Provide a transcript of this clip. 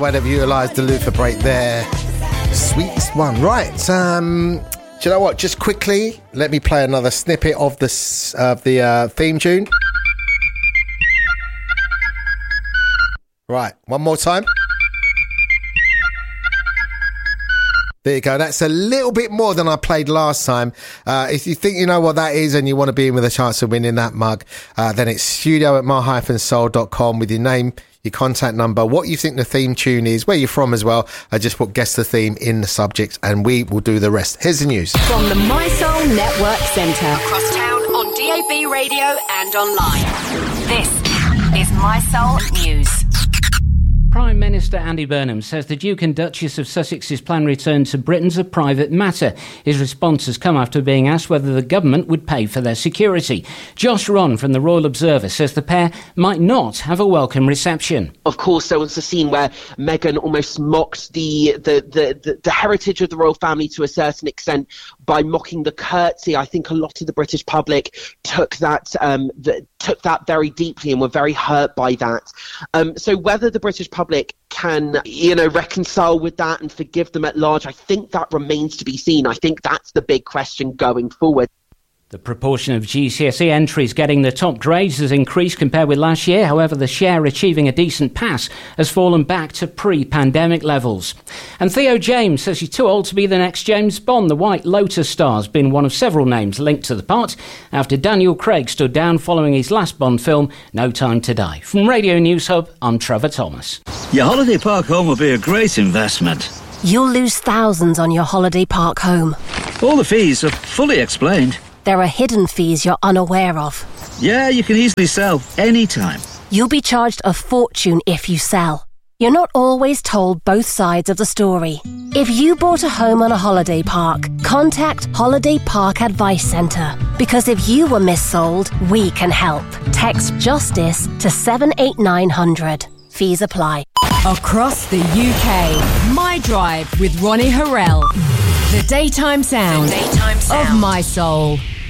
Where they've utilised the Luther break there. Sweetest one. Right. Do you know what? Just quickly, let me play another snippet of the theme tune. Right. One more time. There you go. That's a little bit more than I played last time. If you think you know what that is and you want to be in with a chance of winning that mug, then it's studio@my-soul.com with your name, your contact number, what you think the theme tune is, where you're from as well. I just put guess the theme in the subject and we will do the rest. Here's the news. From the My Soul Network Centre. Across town on DAB radio and online. This is My Soul News. Prime Minister Andy Burnham says the Duke and Duchess of Sussex's planned return to Britain's a private matter. His response has come after being asked whether the government would pay for their security. Josh Ron from the Royal Observer says the pair might not have a welcome reception. Of course, there was a scene where Meghan almost mocked the heritage of the royal family to a certain extent by mocking the curtsy. I think a lot of the British public took that very deeply and were very hurt by that. So whether the British public can, reconcile with that and forgive them at large, I think that remains to be seen. I think that's the big question going forward. The proportion of GCSE entries getting the top grades has increased compared with last year. However, the share achieving a decent pass has fallen back to pre-pandemic levels. And Theo James says he's too old to be the next James Bond. The White Lotus star has been one of several names linked to the part after Daniel Craig stood down following his last Bond film, No Time to Die. From Radio News Hub, I'm Trevor Thomas. Your holiday park home will be a great investment. You'll lose thousands on your holiday park home. All the fees are fully explained. There are hidden fees you're unaware of. Yeah, you can easily sell anytime. You'll be charged a fortune if you sell. You're not always told both sides of the story. If you bought a home on a holiday park, contact Holiday Park Advice Centre. Because if you were missold, we can help. Text JUSTICE to 78900. Fees apply. Across the UK, My Drive with Ronnie Harrell. The daytime sound of My Soul.